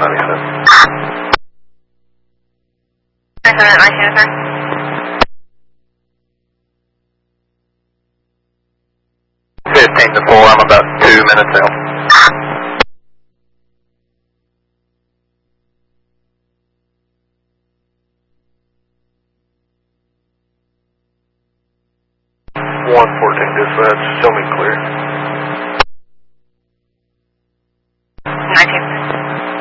97. 97 at 19, sir. 15 to 4, I'm about 2 minutes out. Dispatch, show me clear.